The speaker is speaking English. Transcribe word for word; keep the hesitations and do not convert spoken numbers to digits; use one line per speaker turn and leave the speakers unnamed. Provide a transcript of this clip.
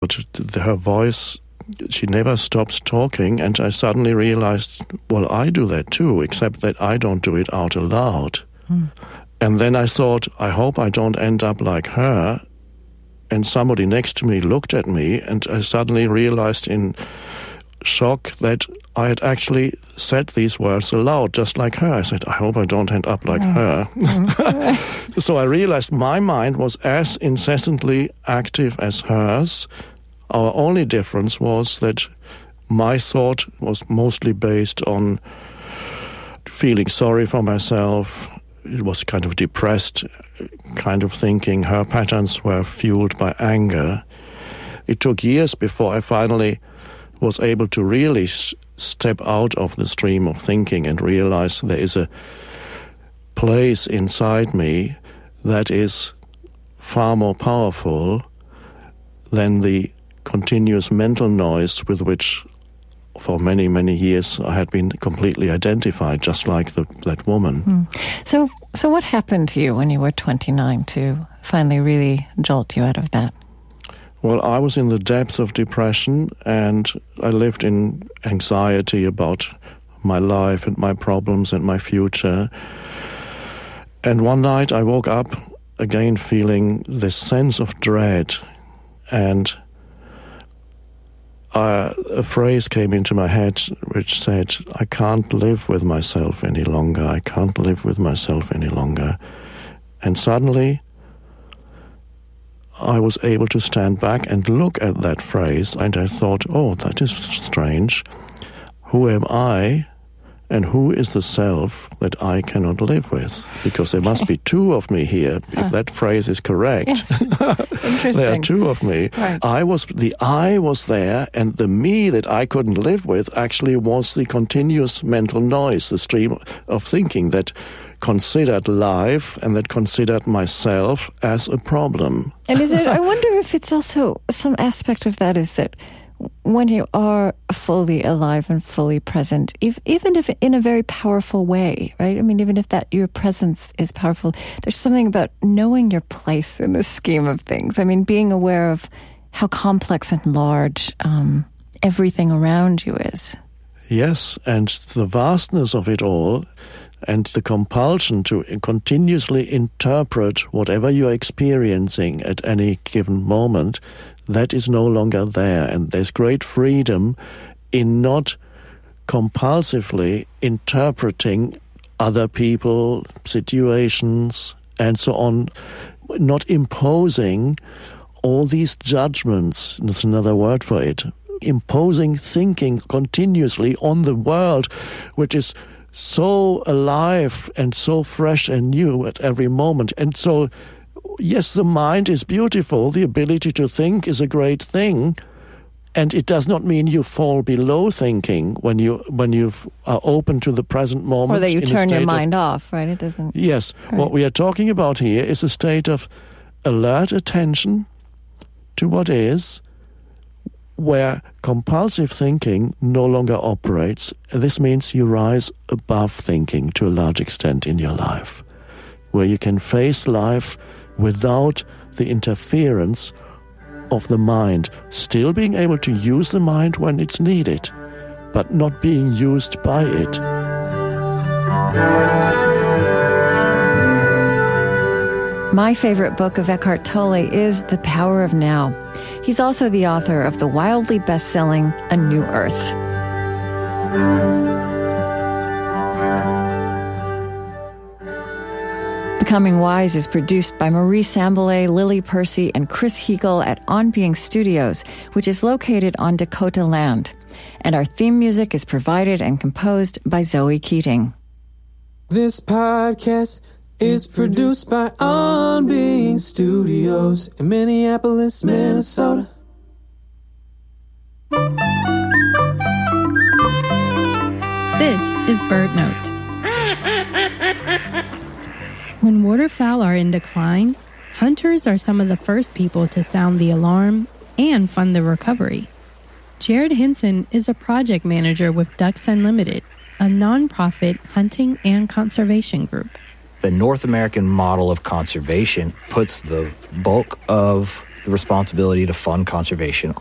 but the, her voice, she never stops talking, and I suddenly realized, well, I do that too, except that I don't do it out aloud. Mm. And then I thought, I hope I don't end up like her. And somebody next to me looked at me, and I suddenly realized in shock that I had actually said these words aloud, just like her. I said, I hope I don't end up like her. So I realized my mind was as incessantly active as hers. Our only difference was that my thought was mostly based on feeling sorry for myself. It was kind of depressed kind of thinking. Her patterns were fueled by anger. It took years before I finally was able to really s- step out of the stream of thinking and realize there is a place inside me that is far more powerful than the continuous mental noise with which for many, many years I had been completely identified, just like the, that woman.
Mm. So, so what happened to you when you were twenty-nine to finally really jolt you out of that?
Well, I was in the depths of depression, and I lived in anxiety about my life and my problems and my future. And one night I woke up again feeling this sense of dread, and uh, a phrase came into my head which said, I can't live with myself any longer. I can't live with myself any longer. And suddenly I was able to stand back and look at that phrase, and I thought, oh, that is strange. Who am I, and who is the self that I cannot live with? Because there must be two of me here, if uh, that phrase is correct.
Yes. Interesting.
There are two of me.
Right.
I was, the I was there, and the me that I couldn't live with actually was the continuous mental noise, the stream of thinking that considered life and that considered myself as a problem.
And is it, I wonder if it's also some aspect of that is that when you are fully alive and fully present, if, even if in a very powerful way, right? I mean, even if that your presence is powerful, there's something about knowing your place in the scheme of things. I mean, being aware of how complex and large um, everything around you is.
Yes, and the vastness of it all, and the compulsion to continuously interpret whatever you're experiencing at any given moment, that is no longer there. And there's great freedom in not compulsively interpreting other people, situations, and so on, not imposing all these judgments, that's another word for it, imposing thinking continuously on the world, which is so alive and so fresh and new at every moment. And so, yes, the mind is beautiful. The ability to think is a great thing. And it does not mean you fall below thinking when you when you are open to the present moment.
Or that you turn your mind
of,
off, right? It doesn't...
Yes.
Right.
What we are talking about here is a state of alert attention to what is, where compulsive thinking no longer operates. This means you rise above thinking to a large extent in your life, where you can face life without the interference of the mind, still being able to use the mind when it's needed, but not being used by it.
My favorite book of Eckhart Tolle is The Power of Now. He's also the author of the wildly best-selling A New Earth. Becoming Wise is produced by Marie Sambilay, Lily Percy, and Chris Heagle at On Being Studios, which is located on Dakota land. And our theme music is provided and composed by Zoe Keating.
This podcast is produced by On Being Studios in Minneapolis, Minnesota.
This is Bird Note. When waterfowl are in decline, hunters are some of the first people to sound the alarm and fund the recovery. Jared Hinson is a project manager with Ducks Unlimited, a nonprofit hunting and conservation group.
The North American model of conservation puts the bulk of the responsibility to fund conservation